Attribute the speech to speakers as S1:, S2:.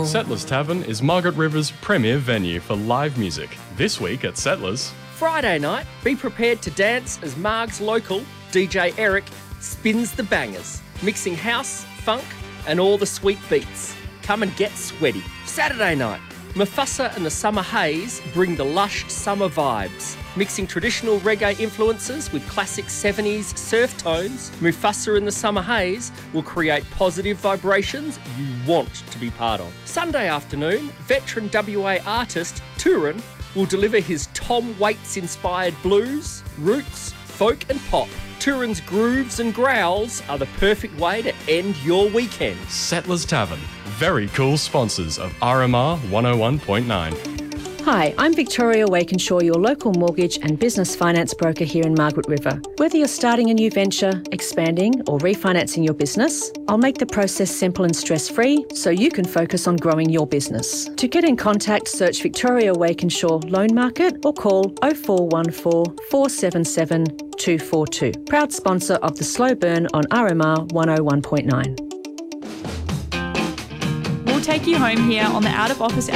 S1: Settlers Tavern is Margaret River's premier venue for live music. This week at Settlers.
S2: Friday night, be prepared to dance as Marg's local, DJ Eric, spins the bangers, mixing house, funk and all the sweet beats. Come and get sweaty. Saturday night, Mufasa and the Summer Haze bring the lush summer vibes. Mixing traditional reggae influences with classic 70s surf tones, Mufasa and the Summer Haze will create positive vibrations you want to be part of. Sunday afternoon, veteran WA artist Turin will deliver his Tom Waits-inspired blues, roots, folk and pop. Turin's grooves and growls are the perfect way to end your weekend.
S1: Settlers Tavern, very cool sponsors of RMR 101.9.
S3: Hi, I'm Victoria Wakenshaw, your local mortgage and business finance broker here in Margaret River. Whether you're starting a new venture, expanding or refinancing your business, I'll make the process simple and stress-free so you can focus on growing your business. To get in contact, search Victoria Wakenshaw Loan Market or call 0414 477 242. Proud sponsor of the Slow Burn on RMR 101.9.
S4: We'll take you home here on the Out of Office